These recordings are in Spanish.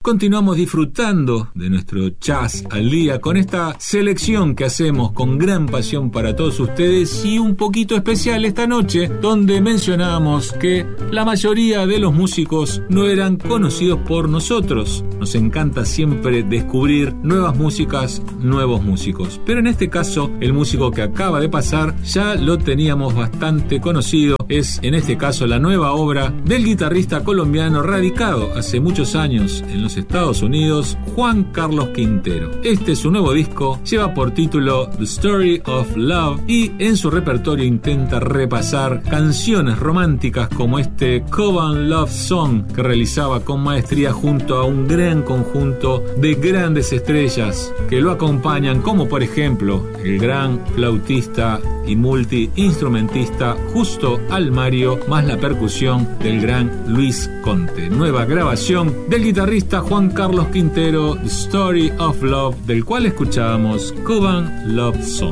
continuamos disfrutando de nuestro jazz al día con esta selección que hacemos con gran pasión para todos ustedes y un poquito especial esta noche, donde mencionábamos que la mayoría de los músicos no eran conocidos por nosotros. Nos encanta siempre descubrir nuevas músicas, nuevos músicos, pero en este caso el músico que acaba de pasar ya lo teníamos bastante conocido. Es en este caso la nueva obra del guitarrista colombiano radicado hace muchos años en los Estados Unidos, Juan Carlos Quintero. Este su nuevo disco lleva por título The Story of Love y en su repertorio intenta repasar canciones románticas como este Cuban Love Song que realizaba con maestría junto a un gran conjunto de grandes estrellas que lo acompañan, como por ejemplo el gran flautista y multiinstrumentista Justo Almario, más la percusión del gran Luis Conte. Nueva grabación del guitarrista Juan Carlos Quintero, The Story of Love, del cual escuchábamos Cuban Love Song.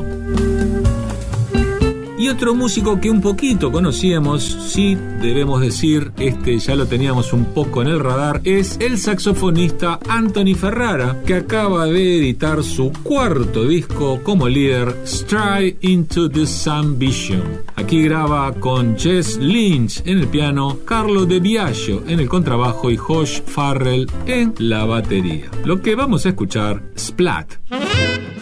Y otro músico que un poquito conocíamos, sí debemos decir, ya lo teníamos un poco en el radar, es el saxofonista Anthony Ferrara, que acaba de editar su cuarto disco como líder, Stride into the Sun Vision. Aquí graba con Jess Lynch en el piano, Carlo De Biagio en el contrabajo y Josh Farrell en la batería. Lo que vamos a escuchar, Splat.